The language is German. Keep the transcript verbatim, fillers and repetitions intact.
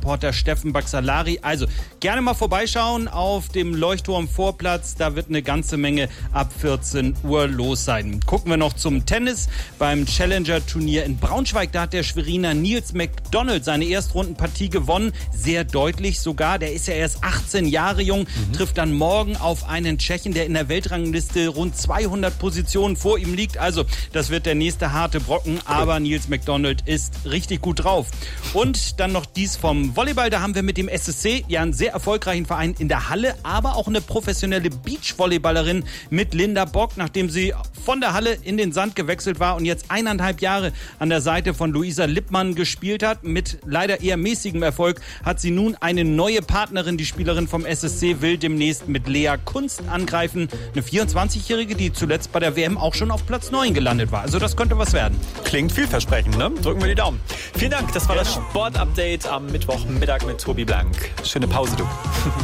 Reporter Steffen Baxalari. Also gerne mal vorbeischauen auf dem Leuchtturm-Vorplatz. Da wird eine ganze Menge ab vierzehn Uhr los sein. Gucken wir noch zum Tennis. Beim Challenger-Turnier in Braunschweig, da hat der Schweriner Nils McDonald seine Erstrundenpartie gewonnen. Sehr deutlich sogar. Der ist ja erst achtzehn Jahre jung, mhm. trifft dann morgen auf einen Tschechen, der in der Weltrangliste rund zweihundert Positionen vor ihm liegt. Also das wird der nächste harte Brocken. Aber Nils McDonald ist richtig gut drauf. Und dann noch dies vom Volleyball. Da haben wir mit dem S S C ja einen sehr erfolgreichen Verein in der Halle, aber auch eine professionelle Beachvolleyballerin mit Linda Bock, nachdem sie von der Halle in den Sand gewechselt war und jetzt eineinhalb Jahre an der Seite von Luisa Lippmann gespielt hat. Mit leider eher mäßigem Erfolg hat sie nun eine neue Partnerin. Die Spielerin vom S S C will demnächst mit Lea Kunst angreifen. Eine vierundzwanzigjährige, die zuletzt bei der W M auch schon auf Platz neun gelandet war. Also das könnte was werden. Klingt vielversprechend, ne? Drücken wir die Daumen. Vielen Dank, das war das Sportupdate am Mittwochmittag mit Tobi Blank. Schöne Pause, du.